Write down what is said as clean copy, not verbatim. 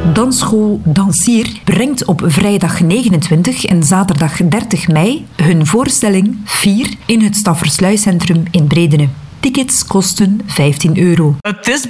Dansschool Dansier brengt op vrijdag 29 en zaterdag 30 mei hun voorstelling 4 in het Staffersluiscentrum in Bredene. Tickets kosten €15. Het is